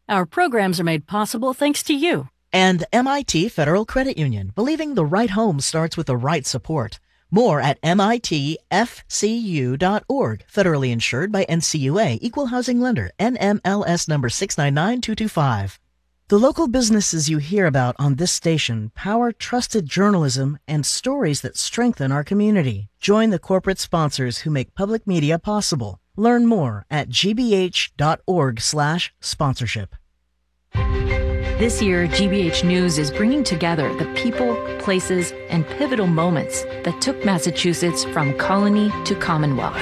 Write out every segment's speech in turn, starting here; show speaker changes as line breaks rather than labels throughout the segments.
Our programs are made possible thanks to you.
And MIT Federal Credit Union, believing the right home starts with the right support. More at mitfcu.org. Federally insured by NCUA, Equal Housing Lender, NMLS number 699225. The local businesses you hear about on this station power trusted journalism and stories that strengthen our community. Join the corporate sponsors who make public media possible. Learn more at gbh.org/sponsorship.
This year, GBH News is bringing together the people, places, and pivotal moments that took Massachusetts from colony to Commonwealth.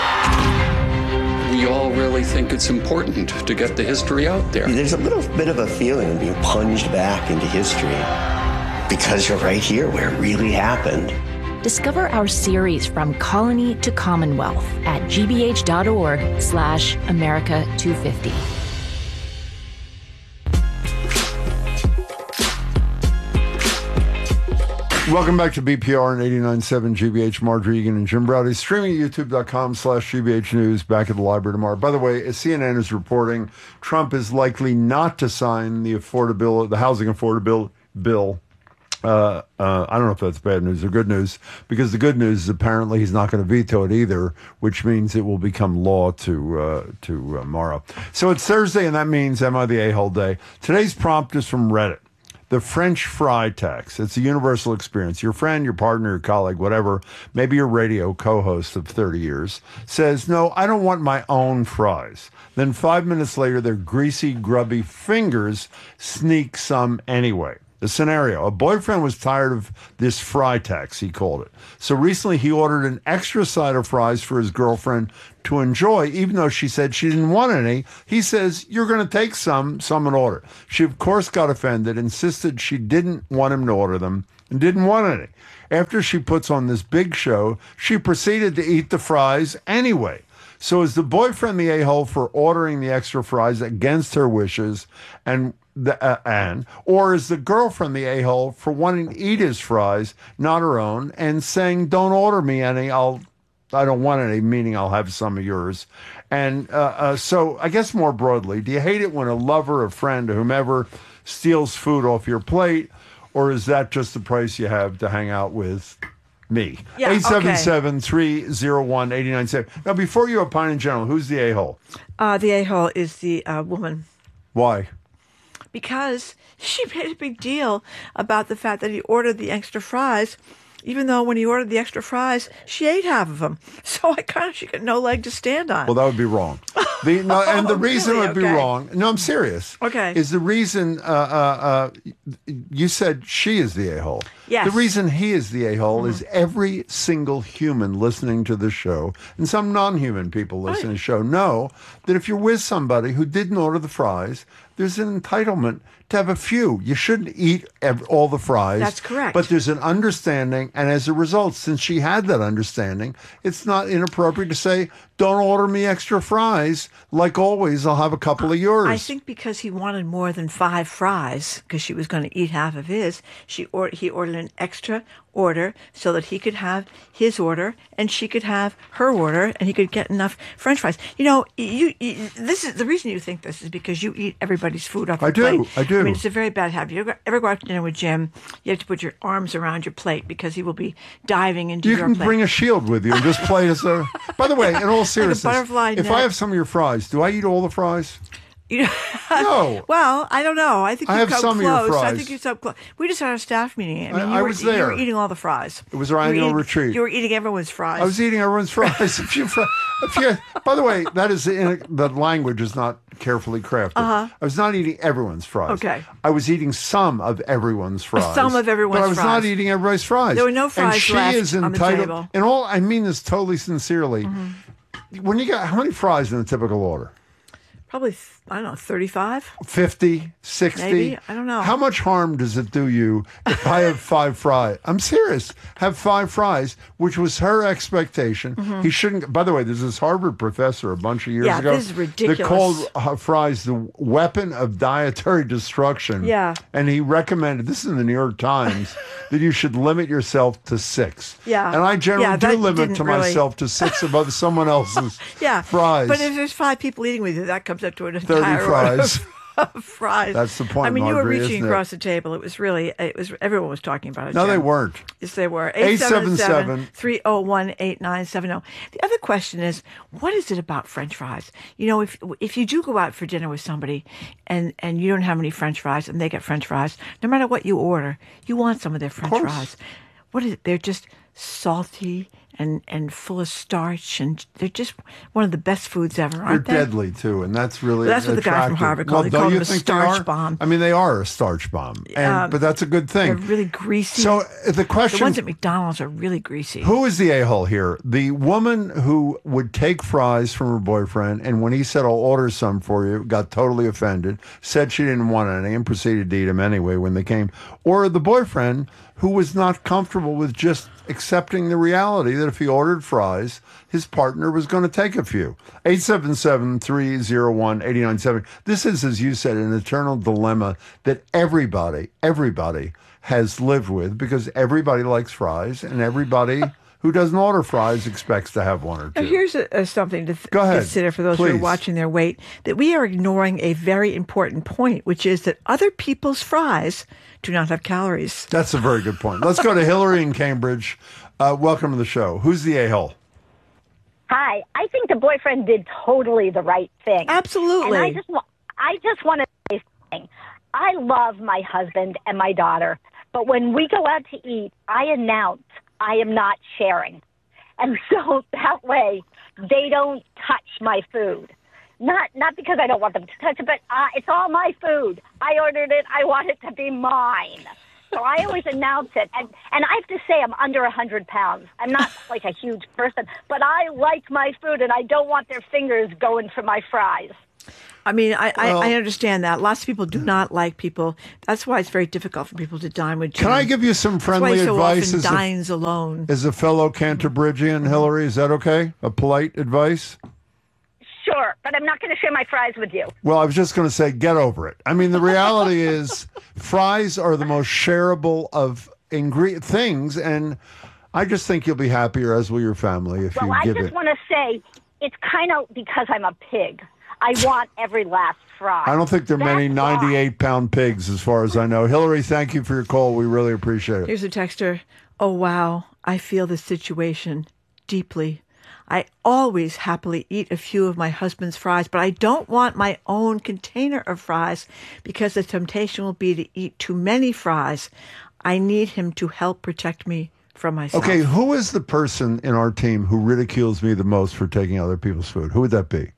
We all really think it's important to get the history out there.
There's a little bit of a feeling of being plunged back into history because you're right here where it really happened.
Discover our series From Colony to Commonwealth at gbh.org/America250.
Welcome back to BPR and 89.7 GBH. Margery Egan and Jim Browdy, streaming at youtube.com/GBH News. Back at the library tomorrow. By the way, as CNN is reporting, Trump is likely not to sign the housing affordability bill. I don't know if that's bad news or good news, because the good news is apparently he's not going to veto it either, which means it will become law tomorrow. So it's Thursday, and that means Am I the A-hole day? Today's prompt is from Reddit. The French fry tax. It's a universal experience. Your friend, your partner, your colleague, whatever, maybe your radio co-host of 30 years, says, no, I don't want my own fries. Then 5 minutes later, their greasy, grubby fingers sneak some anyway. The scenario, a boyfriend was tired of this fry tax, he called it. So recently he ordered an extra side of fries for his girlfriend to enjoy, even though she said she didn't want any. He says, you're going to take some and order. She, of course, got offended, insisted she didn't want him to order them and didn't want any. After she puts on this big show, she proceeded to eat the fries anyway. So is the boyfriend the a-hole for ordering the extra fries against her wishes, or is the girlfriend the a-hole for wanting to eat his fries, not her own, and saying, don't order me any, I don't want any, meaning I'll have some of yours. And so I guess more broadly, do you hate it when a lover, a friend, or whomever steals food off your plate, or is that just the price you have to hang out with me?
Yeah,
877-301-8970. Now, before you opine in general, who's the a-hole?
The a-hole is the woman.
Why?
Because she made a big deal about the fact that he ordered the extra fries, even though when he ordered the extra fries, she ate half of them. So she got no leg to stand on.
Well, that would be wrong. The reason
really?
it would be wrong, no, I'm serious.
Okay.
Is the reason, you said she is the a-hole.
Yes.
The reason he is the a-hole is every single human listening to the show, and some non-human people listening to the show, know that if you're with somebody who didn't order the fries, there's an entitlement to have a few. You shouldn't eat all the fries.
That's correct.
But there's an understanding, and as a result, since she had that understanding, it's not inappropriate to say, don't order me extra fries. Like always, I'll have a couple of yours.
I think because he wanted more than 5 fries, because she was going to eat half of his, he ordered an extra order so that he could have his order and she could have her order and he could get enough French fries. You know, this is the reason you think this is because you eat everybody's food off your plate.
I do.
I mean, it's a very bad habit. You ever go out to dinner with Jim, you have to put your arms around your plate because he will be diving into your plate.
You can bring a shield with you and just play as a... By the way, in all seriousness,
like a butterfly
if
net.
I have some of your fries, do I eat all the fries? No.
Well, I don't know. I think
I
you've
have
come
some of your
close.
fries.
I think you've come close. We just had a staff meeting. I mean,
I was there.
You were eating all the fries.
It was our annual retreat.
You were eating everyone's fries.
I was eating everyone's fries. By the way, that is the language is not carefully crafted. I was not eating everyone's fries.
Okay.
I was eating some of everyone's fries.
Some of everyone's
fries. But I was not eating everybody's fries.
There were no fries
and she
left
is
on the
entitled,
table.
And all I mean this totally sincerely. When you got how many fries in a typical order?
Probably, I don't know, 35?
50, 60?
Maybe. I don't know.
How much harm does it do you if I have 5 fries? I'm serious. Have 5 fries, which was her expectation. He shouldn't. By the way, there's this Harvard professor a bunch of years ago.
Yeah, this is ridiculous.
That called fries the weapon of dietary destruction.
Yeah.
And he recommended, this is in the New York Times, that you should limit yourself to 6.
Yeah.
And I generally do limit to
really...
myself to 6 above someone else's fries.
But if there's 5 people eating with you, that comes up to an
30
entire
fries.
of fries.
That's the point,
I mean,
Marjorie,
you were reaching
isn't it?
across the table. It was really, everyone was talking about it.
No,
Jim.
they weren't.
Yes, they were.
877-301-8970.
The other question is, what is it about French fries? You know, if you do go out for dinner with somebody and you don't have any French fries and they get French fries, no matter what you order, you want some of their French fries. What is it? They're just salty and full of starch, and they're just one of the best foods ever, aren't they?
They're deadly, too, and that's really
That's what the guy from
attractive.
Harvard called. He called them a starch bomb.
I mean, they are a starch bomb, but that's a good thing.
They're really greasy.
So the question...
The ones at McDonald's are really greasy.
Who is the a-hole here? The woman who would take fries from her boyfriend, and when he said, I'll order some for you, got totally offended, said she didn't want any, and proceeded to eat them anyway when they came. Or the boyfriend who was not comfortable with just accepting the reality that if he ordered fries, his partner was going to take a few. 877-301-8970. This is, as you said, an eternal dilemma that everybody has lived with, because everybody likes fries, and everybody who doesn't order fries expects to have one or two.
Now, here's something to
Go ahead,
consider for those who are
please.
watching their weight, that we are ignoring a very important point, which is that other people's fries do not have calories.
That's a very good point. Let's go to Hillary in Cambridge. Welcome to the show. Who's the a-hole?
Hi. I think the boyfriend did totally the right thing.
Absolutely.
And I just want to say something. I love my husband and my daughter, but when we go out to eat, I announce I am not sharing. And so that way they don't touch my food. Not because I don't want them to touch it, but it's all my food. I ordered it. I want it to be mine. So I always announce it. And I have to say I'm under 100 pounds. I'm not like a huge person, but I like my food, and I don't want their fingers going for my fries.
I mean, I understand that. Lots of people do not like people. That's why it's very difficult for people to dine with Jim.
Can I give you some friendly
That's why he
advice
so often dines alone.
as a fellow Cantabrigian, Hillary? Is that okay? A polite advice?
Sure, but I'm not going to share my fries with you.
Well, I was just going to say, get over it. I mean, the reality is fries are the most shareable of things, and I just think you'll be happier, as will your family, if you give it.
I just want to say, it's kind of because I'm a pig. I want every last fry.
I don't think there are many
That's why.
98-pound pigs, as far as I know. Hillary, thank you for your call. We really appreciate it.
Here's a texter. Oh, wow. I feel the situation deeply. I always happily eat a few of my husband's fries, but I don't want my own container of fries because the temptation will be to eat too many fries. I need him to help protect me from myself.
Okay, who is the person in our team who ridicules me the most for taking other people's food? Who would that be?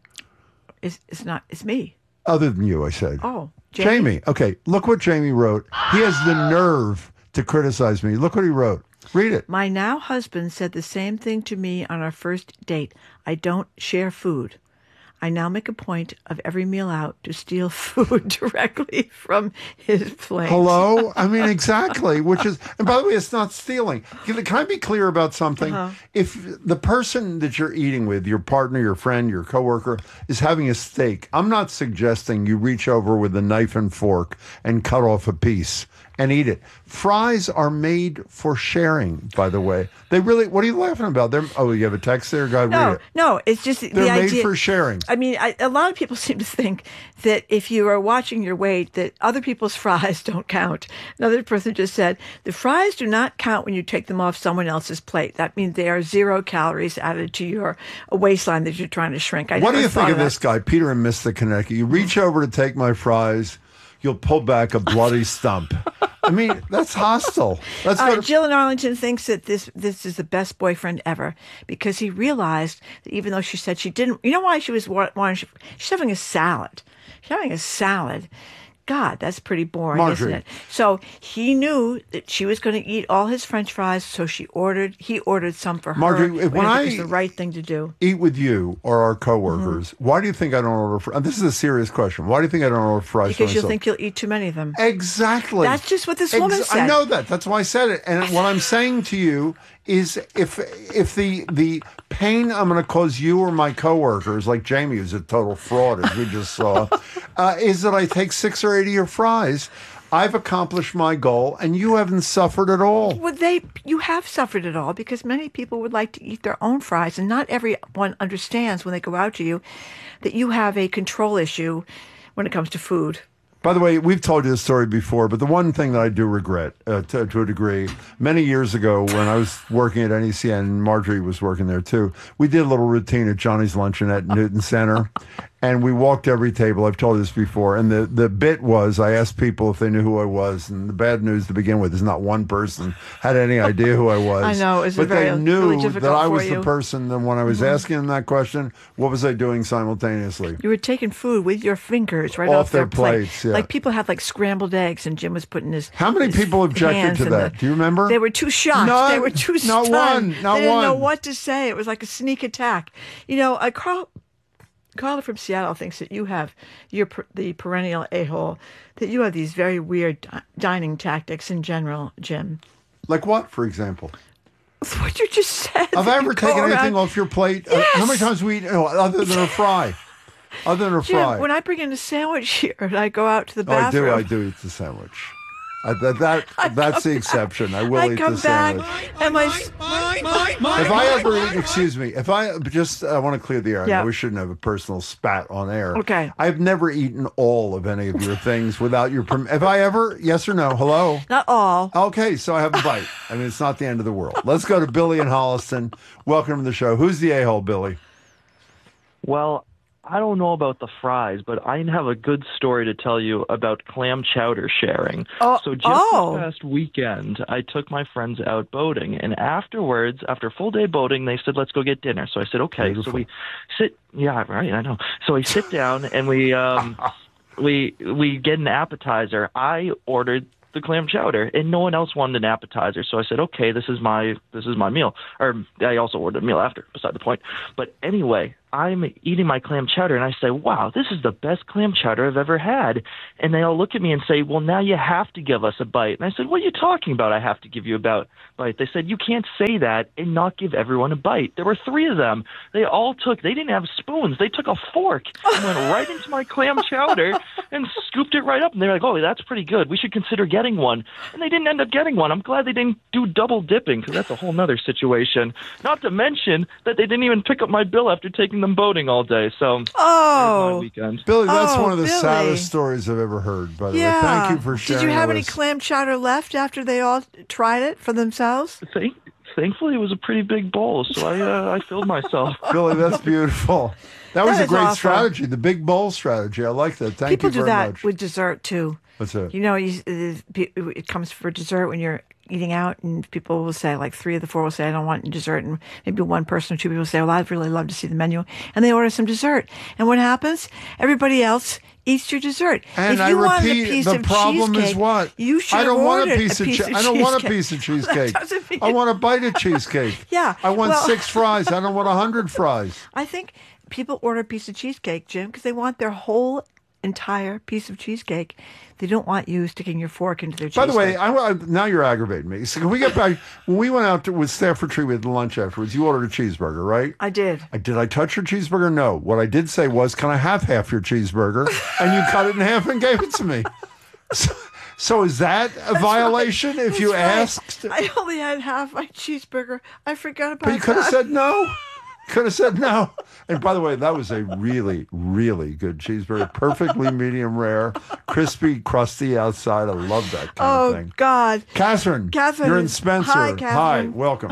It's me.
Other than you, I said.
Oh,
Jamie. Okay, look what Jamie wrote. He has the nerve to criticize me. Look what he wrote. Read it.
My now husband said the same thing to me on our first date. I don't share food. I now make a point of every meal out to steal food directly from his plate.
Hello? I mean, exactly. Which is, and by the way, it's not stealing. Can I be clear about something? If the person that you're eating with, your partner, your friend, your coworker, is having a steak, I'm not suggesting you reach over with a knife and fork and cut off a piece and eat it. Fries are made for sharing, by the way. They really, what are you laughing about? You have a text there? Go ahead, read it.
No, it's just
They're
the idea.
made for sharing.
I mean, a lot of people seem to think that if you are watching your weight, that other people's fries don't count. Another person just said, the fries do not count when you take them off someone else's plate. That means they are 0 calories added to your waistline that you're trying to shrink.
What do you think of this guy, Peter in Mystic, Connecticut? You reach over to take my fries, you'll pull back a bloody stump. I mean, that's hostile.
Jill in Arlington thinks that this is the best boyfriend ever because he realized that even though she said she didn't, you know why she was wanting, she's having a salad. She's having a salad. God, that's pretty boring,
Marjorie.
isn't it? So he knew that she was going to eat all his French fries, so he ordered some for her.
Marjorie, when
it was the right thing to do.
Eat with you or our coworkers, why do you think I don't order fries? This is a serious question. Why do you think I don't order fries
Because
for
you
myself?
think you'll eat too many of them.
Exactly.
That's just what this woman said.
I know that. That's why I said it. And what I'm saying to you is if the pain I'm going to cause you or my coworkers, like Jamie, who's a total fraud, as we just saw, is that I take 6 or 8 of your fries, I've accomplished my goal, and you haven't suffered at all.
Well, you have suffered at all because many people would like to eat their own fries, and not everyone understands when they go out to you that you have a control issue when it comes to food.
By the way, we've told you this story before, but the one thing that I do regret, to a degree, many years ago when I was working at NECN, and Marjorie was working there too, we did a little routine at Johnny's Luncheonette at Newton Center, and we walked every table. I've told you this before, and the bit was I asked people if they knew who I was, and the bad news to begin with is not one person had any idea who I was.
I know, it's
but they knew
really difficult
that I
for
was
you.
the person. And when I was asking them that question, what was I doing simultaneously?
You were taking food with your fingers right
Off
off their
their
plate.
plates, yeah.
Like people had like scrambled eggs, and Jim was putting his.
How many
his
people objected
hands
to
in
that? Do you remember?
They were too shocked.
None.
They were too
Not
stunned.
one. Not
they didn't know
one.
what to say. It was like a sneak attack. Carla from Seattle thinks that you're the perennial a-hole, that you have these very weird dining tactics in general, Jim.
Like what, for example?
What you just said.
Have I ever taken anything
around.
off your plate?
Yes.
How many times we eat other than a fry? Other than a
Jim,
fry.
when I bring in a sandwich here and I go out to the bathroom.
I do eat the sandwich. That's the exception. I will eat
come
the
back
sandwich.
and my
If I ever eat, excuse me, I want to clear the air. I
Yeah.
know we shouldn't have a personal spat on air.
Okay.
I've never eaten all of any of your things without your permission. Have I ever? Yes or no? Hello?
not all.
Okay, so I have a bite. I mean, it's not the end of the world. Let's go to Billy in Holliston. Welcome to the show. Who's the a-hole, Billy?
Well, I don't know about the fries, but I have a good story to tell you about clam chowder sharing. So just this past weekend, I took my friends out boating, and afterwards, after a full day boating, they said, let's go get dinner. So I said, okay.
Beautiful.
So we sit, yeah, right, I know. So we sit down, and we get an appetizer. I ordered the clam chowder, and no one else wanted an appetizer. So I said, okay, this is my meal. Or I also ordered a meal after, beside the point. But anyway, I'm eating my clam chowder, and I say, wow, this is the best clam chowder I've ever had. And they all look at me and say, well, now you have to give us a bite. And I said, what are you talking about? I have to give you a bite. They said, you can't say that and not give everyone a bite. There were 3 of them. They didn't have spoons. They took a fork and went right into my clam chowder and scooped it right up. And they're like, oh, that's pretty good. We should consider getting one. And they didn't end up getting one. I'm glad they didn't do double dipping, because that's a whole nother situation. Not to mention that they didn't even pick up my bill after taking them boating all day. So there's my weekend.
Billy, that's one of the
Billy.
saddest stories I've ever heard, by the way. Thank you for sharing.
Did you have any
with us.
clam chowder left after they all tried it for themselves?
Thankfully, it was a pretty big bowl, so I filled myself.
Billy, that's beautiful. That was
That
a
is
great
awesome.
strategy, the big bowl strategy. I like that. Thank
People
you
do
very
that
much.
with dessert too.
What's that?
You know, it comes for dessert when you're eating out, and people will say, like 3 of the 4 will say, I don't want dessert, and maybe one person or 2 people say, well, I'd really love to see the menu, and they order some dessert. And what happens? Everybody else eats your dessert.
And
if
I
you wanted
repeat,
a piece
the
of
problem
cheesecake,
is what?
You should
I don't
have
want
ordered
a piece of cheesecake. I don't want a piece of cheesecake.
That doesn't mean-
I want a bite of cheesecake.
Yeah,
I want
well-
6 fries. I don't want 100 fries.
I think people order a piece of cheesecake, Jim, because they want their whole entire piece of cheesecake. They don't want you sticking your fork into their cheesecake.
By the way, now you're aggravating me. So can we get back? When we went out with Stafford Tree with lunch afterwards, you ordered a cheeseburger, right?
I did.
Did I touch your cheeseburger? No. What I did say was, can I have half your cheeseburger? And you cut it in half and gave it to me. So is that a violation if you asked?
I only had half my cheeseburger. I forgot about that.
But you could have said no. Could have said no. And by the way, that was a really, really good cheeseburger. Perfectly medium rare, crispy, crusty outside. I love that kind of thing.
Oh, God.
Catherine,
Catherine
you're in
is-
Spencer.
Hi, Catherine.
Welcome.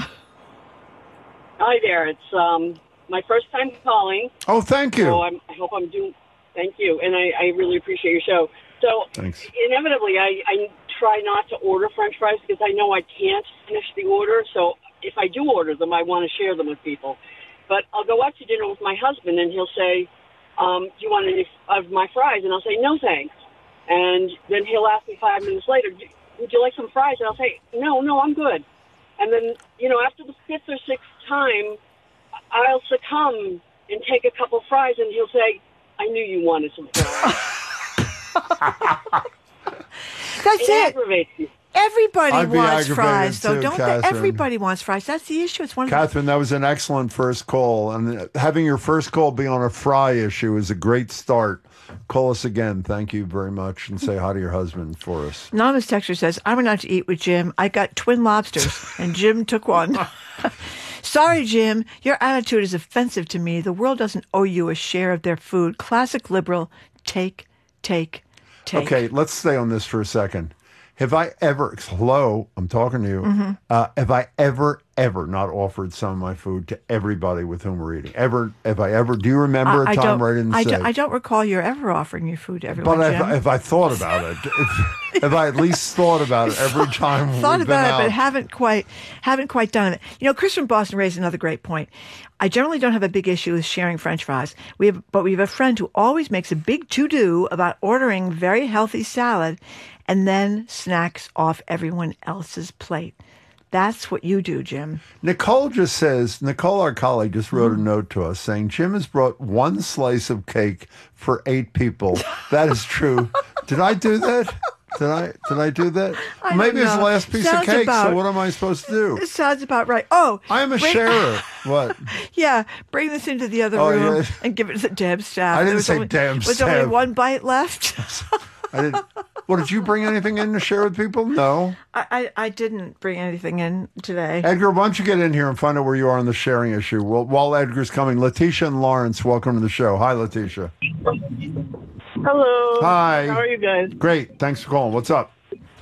Hi there. It's my first time calling.
Oh, thank you.
So I hope I'm doing. Thank you, and I really appreciate your show. So
Thanks.
inevitably, I try not to order French fries because I know I can't finish the order. So if I do order them, I want to share them with people. But I'll go out to dinner with my husband, and he'll say, do you want any of my fries? And I'll say, no, thanks. And then he'll ask me 5 minutes later, would you like some fries? And I'll say, no, I'm good. And then, after the 5th or 6th time, I'll succumb and take a couple fries, and he'll say, I knew you wanted some fries.
That's it.
Aggravates me.
Everybody
I'd be
wants fries,
aggravated
though,
too,
don't they?
Catherine.
Everybody wants fries. That's the issue. It's one of
Catherine, that was an excellent first call. And having your first call be on a fry issue is a great start. Call us again. Thank you very much. And say hi to your husband for us.
Anonymous texter says, I went out to eat with Jim. I got twin lobsters, and Jim took one. Sorry, Jim. Your attitude is offensive to me. The world doesn't owe you a share of their food. Classic liberal. Take take.
Okay, let's stay on this for a second. Have I ever, hello, I'm talking to you.
Mm-hmm.
Have I ever not offered some of my food to everybody with whom we're eating? Ever? Have I ever? Do you remember a time where I didn't say?
I don't recall you ever offering your food to everyone,
But
Jim.
if I thought about it, if I at least thought about it every time
Thought
we've been
about
out.
it, but haven't quite done it. You know, Chris from Boston raised another great point. I generally don't have a big issue with sharing French fries. But we have a friend who always makes a big to-do about ordering very healthy salad and then snacks off everyone else's plate. That's what you do, Jim.
Nicole, our colleague, just wrote a note to us saying, Jim has brought one slice of cake for 8 people. That is true. Did I do that? Did I do that? Maybe it's the last piece of cake, so what am I supposed to do?
It sounds about right. Oh,
I am a sharer. What?
Yeah, bring this into the other room and give it to Deb's staff.
I didn't say Deb's staff.
Was only one bite left?
I didn't. Well, did you bring anything in to share with people? No.
I didn't bring anything in today.
Edgar, why don't you get in here and find out where you are on the sharing issue? Well, while Edgar's coming, Letitia and Lawrence, welcome to the show. Hi, Letitia.
Hello.
Hi.
How are you guys?
Great. Thanks for calling. What's up?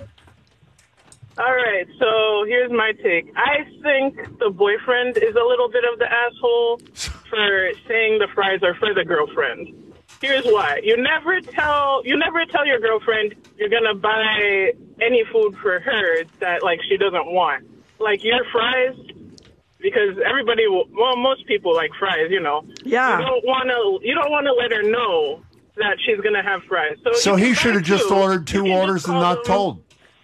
All right. So here's my take. I think the boyfriend is a little bit of the asshole for saying the fries are for the girlfriend. Here's why. You never tell your girlfriend you're going to buy any food for her that, like, she doesn't want. Like, your fries, because most people like fries, you know.
Yeah.
You don't want to let her know that she's going to have fries.
So he should have just ordered 2 orders and not told.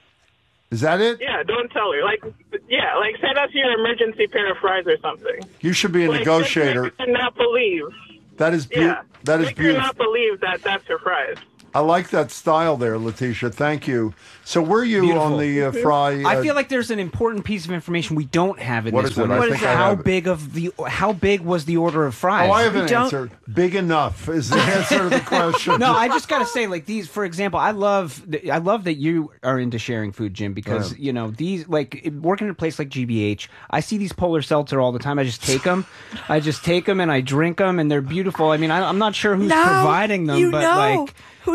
Is that it?
Yeah, don't tell her. Like set us your emergency pair of fries or something.
You should be a negotiator.
Make her not believe.
That is beautiful. That is
Make her
beautiful.
not believe that that's her fries.
I like that style there, Letitia. Thank you. So were you on the fry?
I feel like there's an important piece of information we don't have in
What
this
is it?
one.
I think I have it.
How big was the order of fries?
Oh, I have an answer. Big enough is the answer to the question.
No, I just got to say, like these, for example, I love that you are into sharing food, Jim, because you know these, like working at a place like GBH, I see these Polar Seltzer all the time. I just take them, and I drink them, and they're beautiful. I mean, I'm not sure who's providing them, but like.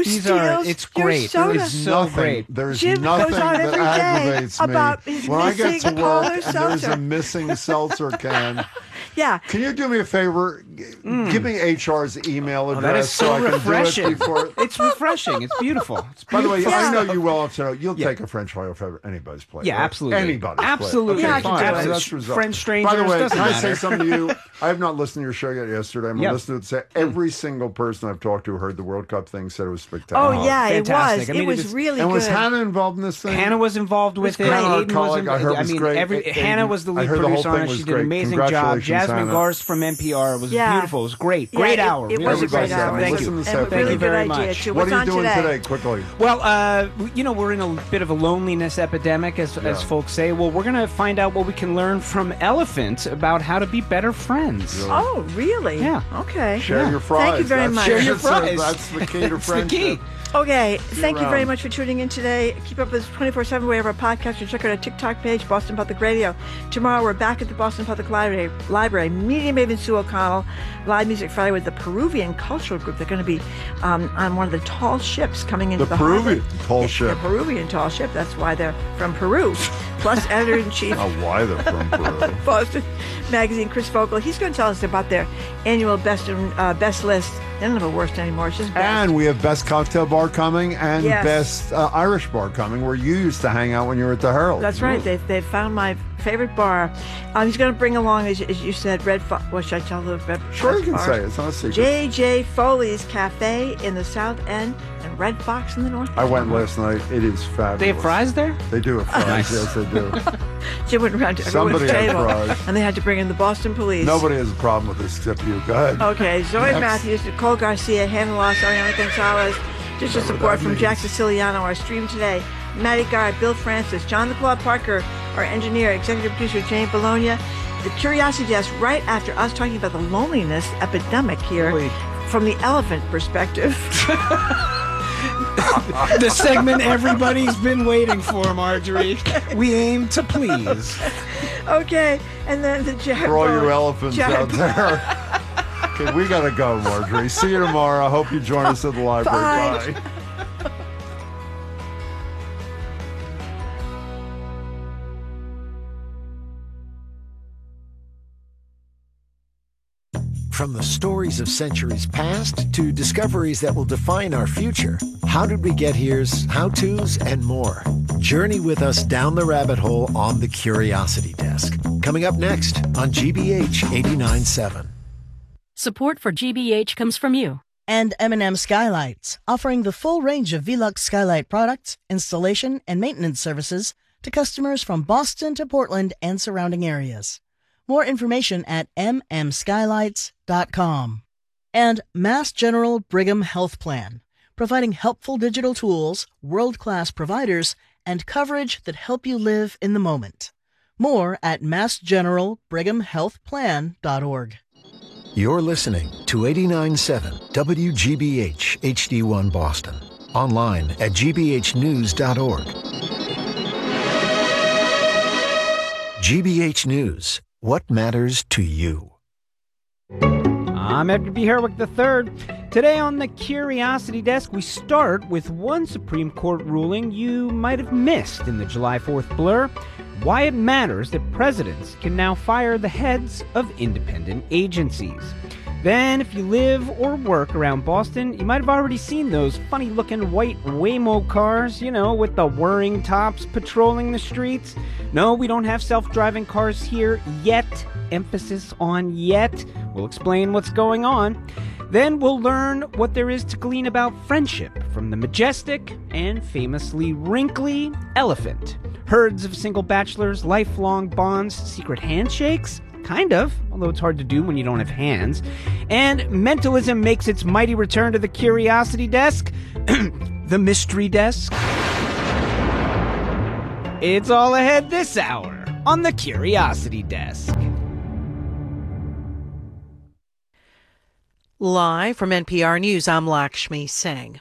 It's great. It's so great.
There's
Jim
nothing
goes on
that
every day
aggravates me
about his
when I get to
missing
work
Polar
and there's
Seltzer.
a missing seltzer can.
Yeah.
Can you do me a favor? Give me HR's email address
that is so
I can
refreshing.
do it before.
It's refreshing. It's beautiful. It's
By the way,
beautiful.
I know you well enough to know you'll take a French fry off anybody's plate.
Yeah,
right?
absolutely.
Anybody's
Absolutely.
plate.
Yeah, I
Okay,
can
fine.
do it.
So that's the result.
French strangers,
By the way,
doesn't
can I say
matter.
something to you? I have not listened to your show yet yesterday. I'm going to listen to it. Say every single person I've talked to who heard the World Cup thing said it was spectacular.
Oh, yeah,
fantastic.
it was.
I mean,
it was really
and
good.
was Hannah involved in this thing?
Hannah was involved with it.
Hannah, our
Aiden
colleague, I heard
I
was
mean,
great.
Hannah was the
I
lead
heard the whole
producer on
thing
it.
was
She did an
great.
amazing job.
Congratulations,
Jasmine
Hannah.
Garst from NPR was beautiful. It was great.
Yeah,
Great hour.
It was a great
Everybody
hour.
Thank
listen
you.
to
And
this
a really
Thank you
good
very
idea,
much.
too.
What
What's
are you
on
doing
today?
quickly?
Well, you know, we're in a bit of a loneliness epidemic, as folks say. Well, we're going to find out what we can learn from elephants about how to be better friends.
Oh, really?
Yeah.
Okay.
Share your fries.
Thank you very much.
Share your fries.
That's the key to
It's the
friendship.
key.
Okay, thank you very
around.
much for tuning in today. Keep up with us 24/7 wherever our podcast, or check out our TikTok page, Boston Public Radio. Tomorrow we're back at the Boston Public Library. Media Maven Sue O'Connell, Live Music Friday with the Peruvian Cultural Group. They're going to be on one of the tall ships coming into the
Peruvian
harbor.
tall ship.
The Peruvian tall ship. That's why they're from Peru. Plus editor-in-chief
Oh, why they're from Peru?
Boston Magazine, Chris Vogel. He's going to tell us about their annual best list. They don't have a worst anymore. It's just best.
And we have Best Cocktail Bar coming and
Yes.
Best Irish Bar coming, where you used to hang out when you were at the Herald.
That's right. They found my favorite bar. He's going to bring along, as you said, Red Fox. What should I tell the Red Fox?
Sure, you can
bar?
say it. It's not a secret.
J.J. Foley's Cafe in the South End and Red Fox in the North.
I went last night. It is fabulous.
They have fries there?
They do have fries.
Nice.
Yes, they do.
Jim went around to everyone's
Somebody had
table,
fries.
and they had to bring in the Boston police.
Nobody has a problem with this except you. Go ahead.
Okay, Zoe
Next.
Matthews, Nicole Garcia, Hannah Loss, Ariana Gonzalez. Digital
Whatever
support
that
from
means.
Jack Siciliano, our stream today. Maddie Guard, Bill Francis, John the Claw Parker, our engineer, executive producer Jane Bologna. The Curiosity Desk right after us talking about the loneliness epidemic here from the elephant perspective.
The segment everybody's been waiting for, Marjorie. We aim to please.
Okay, and then the Jared
For all you
Bowen-
elephants
Jared
out there. Okay, we got to go, Marjorie. See you tomorrow. I hope you join us at the library. Bye.
From the stories of centuries past to discoveries that will define our future, How Did We Get Here's, how-tos, and more. Journey with us down the rabbit hole on the Curiosity Desk. Coming up next on GBH 89.7.
Support for GBH comes from you.
And M&M Skylights, offering the full range of Velux Skylight products, installation, and maintenance services to customers from Boston to Portland and surrounding areas. More information at mmskylights.com. And Mass General Brigham Health Plan, providing helpful digital tools, world-class providers, and coverage that help you live in the moment. More at massgeneralbrighamhealthplan.org.
You're listening to 89.7 WGBH HD1 Boston. Online at gbhnews.org. GBH News. What matters to you?
I'm Edgar B. Herwick III. Today on the Curiosity Desk, we start with one Supreme Court ruling you might have missed in the July 4th blur. Why it matters that presidents can now fire the heads of independent agencies. Then, if you live or work around Boston, you might have already seen those funny-looking white Waymo cars, with the whirring tops patrolling the streets. No, we don't have self-driving cars here yet. Emphasis on yet. We'll explain what's going on. Then we'll learn what there is to glean about friendship from the majestic and famously wrinkly elephant. Herds of single bachelors, lifelong bonds, secret handshakes? Kind of, although it's hard to do when you don't have hands. And mentalism makes its mighty return to the Curiosity Desk. The Mystery Desk. It's all ahead this hour on the Curiosity Desk.
Live from NPR News, I'm Lakshmi Singh.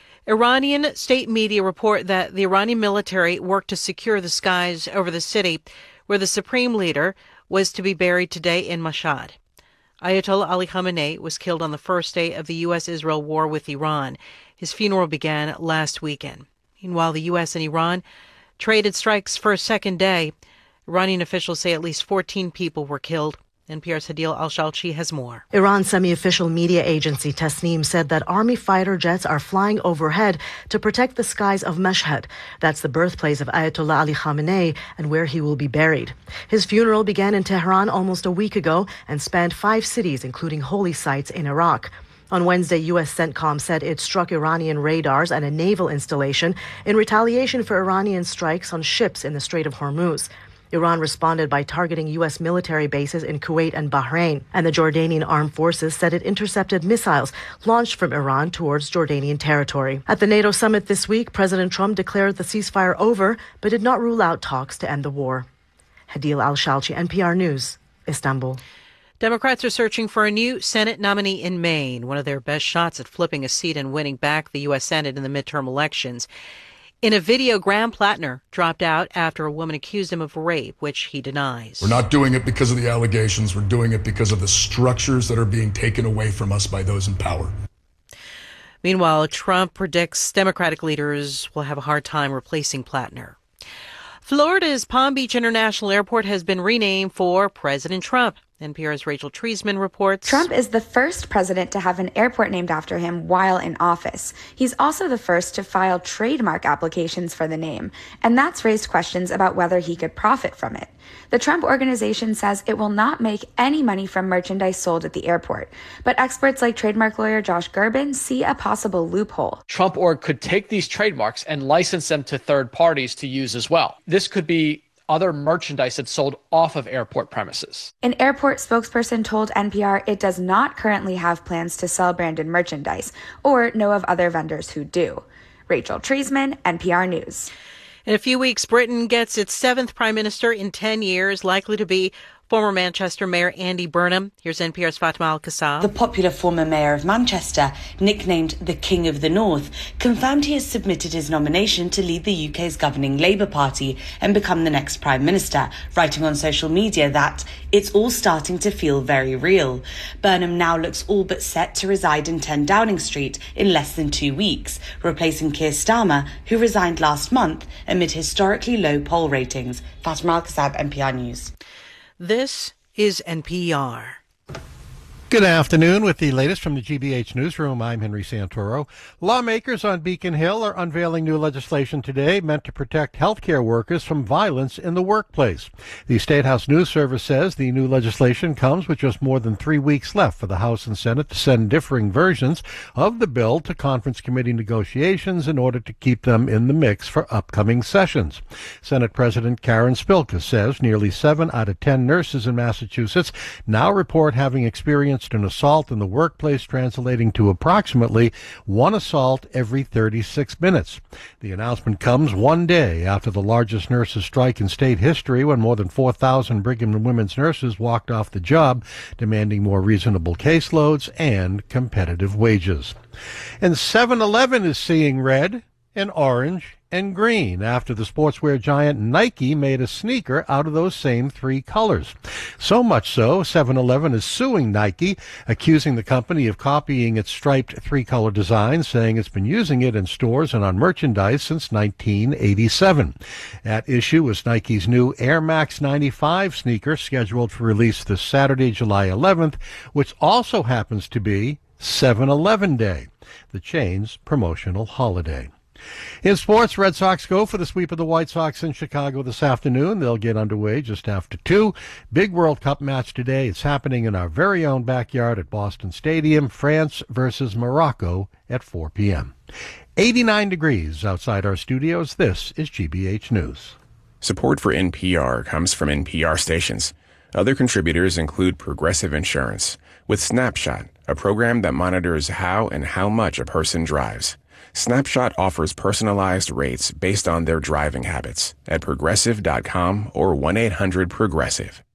Iranian state media report that the Iranian military worked to secure the skies over the city where the supreme leader was to be buried today in Mashhad. Ayatollah Ali Khamenei was killed on the first day of the U.S.-Israel war with Iran. His funeral began last weekend. Meanwhile, the U.S. and Iran traded strikes for a second day. Iranian officials say at least 14 people were killed. NPR's Hadil Al-Shalchi has more.
Iran's semi-official media agency Tasnim said that army fighter jets are flying overhead to protect the skies of Mashhad. That's the birthplace of Ayatollah Ali Khamenei and where he will be buried. His funeral began in Tehran almost a week ago and spanned 5 cities, including holy sites in Iraq. On Wednesday, U.S. CENTCOM said it struck Iranian radars and a naval installation in retaliation for Iranian strikes on ships in the Strait of Hormuz. Iran responded by targeting U.S. military bases in Kuwait and Bahrain, and the Jordanian armed forces said it intercepted missiles launched from Iran towards Jordanian territory. At the NATO summit this week, President Trump declared the ceasefire over, but did not rule out talks to end the war. Hadil Al-Shalchi, NPR News, Istanbul.
Democrats are searching for a new Senate nominee in Maine, one of their best shots at flipping a seat and winning back the U.S. Senate in the midterm elections. In a video, Graham Plattner dropped out after a woman accused him of rape, which he denies.
We're not doing it because of the allegations. We're doing it because of the structures that are being taken away from us by those in power.
Meanwhile, Trump predicts Democratic leaders will have a hard time replacing Plattner. Florida's Palm Beach International Airport has been renamed for President Trump. NPR's Rachel Treisman reports.
Trump is the first president to have an airport named after him while in office. He's also the first to file trademark applications for the name, and that's raised questions about whether he could profit from it. The Trump Organization says it will not make any money from merchandise sold at the airport, but experts like trademark lawyer Josh Gerben see a possible loophole.
Trump Org could take these trademarks and license them to third parties to use as well. This could be other merchandise that's sold off of airport premises.
An airport spokesperson told NPR it does not currently have plans to sell branded merchandise or know of other vendors who do. Rachel Treisman, NPR News.
In a few weeks, Britain gets its 7th prime minister in 10 years, likely to be Former Manchester Mayor Andy Burnham. Here's NPR's Fatima Al-Qassab.
The popular former mayor of Manchester, nicknamed the King of the North, confirmed he has submitted his nomination to lead the UK's governing Labour Party and become the next Prime Minister, writing on social media that it's all starting to feel very real. Burnham now looks all but set to reside in 10 Downing Street in less than 2 weeks, replacing Keir Starmer, who resigned last month amid historically low poll ratings. Fatima Al-Qassab, NPR News.
This is NPR.
Good afternoon. With the latest from the GBH Newsroom, I'm Henry Santoro. Lawmakers on Beacon Hill are unveiling new legislation today meant to protect healthcare workers from violence in the workplace. The State House News Service says the new legislation comes with just more than 3 weeks left for the House and Senate to send differing versions of the bill to conference committee negotiations in order to keep them in the mix for upcoming sessions. Senate President Karen Spilka says nearly 7 out of 10 nurses in Massachusetts now report having experienced an assault in the workplace, translating to approximately 1 assault every 36 minutes. The announcement comes 1 day after the largest nurses' strike in state history, when more than 4,000 Brigham and Women's nurses walked off the job, demanding more reasonable caseloads and competitive wages. And 7-Eleven is seeing red and orange and green after the sportswear giant Nike made a sneaker out of those same 3 colors. So much so, 7-Eleven is suing Nike, accusing the company of copying its striped 3-color design, saying it's been using it in stores and on merchandise since 1987. At issue is Nike's new Air Max 95 sneaker, scheduled for release this Saturday, July 11th, which also happens to be 7-Eleven Day, the chain's promotional holiday. In sports, Red Sox go for the sweep of the White Sox in Chicago this afternoon. They'll get underway just after 2. Big World Cup match today. It's happening in our very own backyard at Boston Stadium. France versus Morocco at 4 p.m. 89 degrees outside our studios. This is GBH News.
Support for NPR comes from NPR stations. Other contributors include Progressive Insurance, with Snapshot, a program that monitors how and how much a person drives. Snapshot offers personalized rates based on their driving habits at Progressive.com or 1-800-PROGRESSIVE.